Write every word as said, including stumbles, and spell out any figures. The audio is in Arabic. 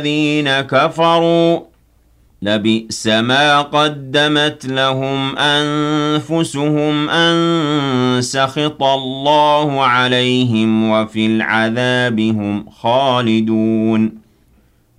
الذين كفروا لبئس ما قدمت لهم أنفسهم أن سخط الله عليهم وفي العذاب هم خالدون